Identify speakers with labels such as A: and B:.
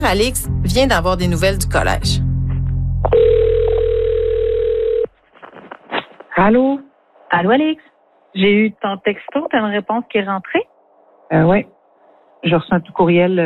A: Alix vient d'avoir des nouvelles du collège.
B: Allô?
C: Allô, Alix? J'ai eu ton texto, t'as une réponse qui est rentrée?
B: Oui. J'ai reçu un tout courriel